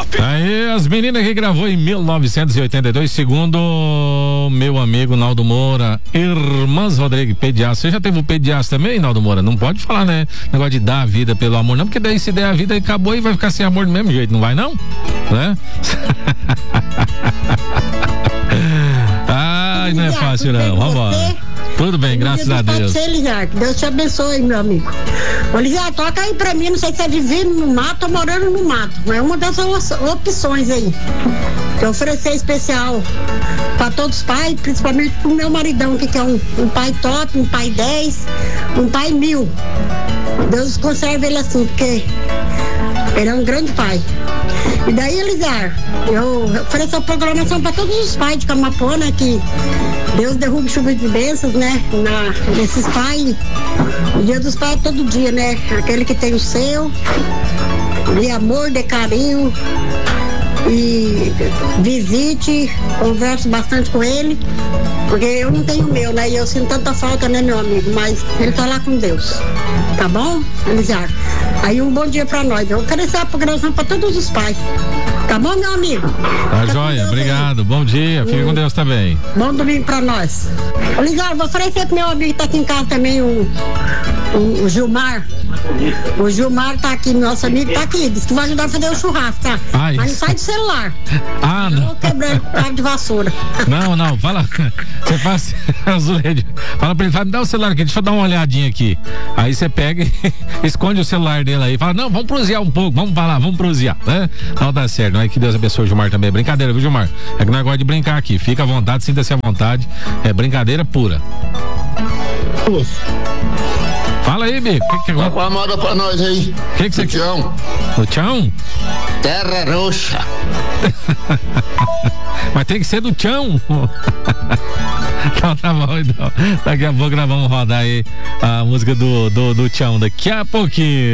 Aí, as meninas que gravou em 1982, segundo meu amigo Naldo Moura, Irmãs Rodrigues, pediatra. Você já teve o pediatra também, Naldo Moura? Não pode falar, né? Negócio de dar a vida pelo amor, não, porque daí se der a vida acabou e vai ficar sem amor do mesmo jeito, não vai não? Né? Ai, não é fácil não, vambora. Tudo bem, graças a Deus. Deus te abençoe, meu amigo. Olívia, toca aí pra mim, não sei se é vivendo no mato ou morando no mato. É uma das opções aí. Que eu oferecer especial pra todos os pais, principalmente pro meu maridão, que é um pai top, um pai 10, um pai 1000. Deus conserve ele assim, porque ele é um grande pai. E daí, Elizar, eu ofereço a programação para todos os pais de Camapuã, né? Que Deus derrube chuva de bênçãos, né? Nesses pais. O dia dos pais é todo dia, né? Aquele que tem o seu, de amor, de carinho. E visite, converso bastante com ele, porque eu não tenho o meu, né? E eu sinto tanta falta, né, meu amigo? Mas ele tá lá com Deus. Tá bom, Elizar? Aí um bom dia pra nós. Eu oferecer a programação pra todos os pais. Tá bom, meu amigo? Tá joia, obrigado. Aí. Bom dia, fica com Deus também. Bom domingo pra nós. Elizar, vou oferecer pro meu amigo que tá aqui em casa também, o Gilmar. O Gilmar tá aqui, nosso amigo tá aqui. Disse que vai ajudar a fazer o churrasco, tá? Mas não sai do celular. Ah, não. Tô quebrando o cabo de vassoura. Não, fala. Você faz azulejo. Fala pra ele, me dá o celular aqui, deixa eu dar uma olhadinha aqui. Aí você pega e esconde o celular dele aí. Fala, não, vamos prosear um pouco, vamos prosear, né? Não dá certo, não é que Deus abençoe o Gilmar também. Brincadeira, viu, Gilmar? É que nós gostamos de brincar aqui. Fica à vontade, sinta-se à vontade. É brincadeira pura. Fala aí, Bico. Dá uma moda pra nós aí. O que você quer? O tchão? Terra Roxa. Mas tem que ser do tchão. Então tá bom, então. Daqui a pouco nós vamos rodar aí a música do tchão. Daqui a pouquinho.